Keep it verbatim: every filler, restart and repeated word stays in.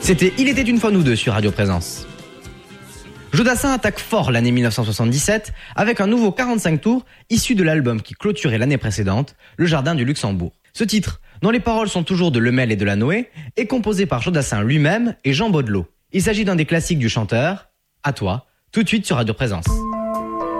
C'était Il était une fois nous deux sur Radio Présence. Jodassin attaque fort l'année mille neuf cent soixante-dix-sept avec un nouveau quarante-cinq tours issu de l'album qui clôturait l'année précédente, Le Jardin du Luxembourg. Ce titre, dont les paroles sont toujours de Lemel et de Lanoé, est composé par Jodassin lui-même et Jean Baudelot. Il s'agit d'un des classiques du chanteur. À toi, tout de suite sur Radio Présence.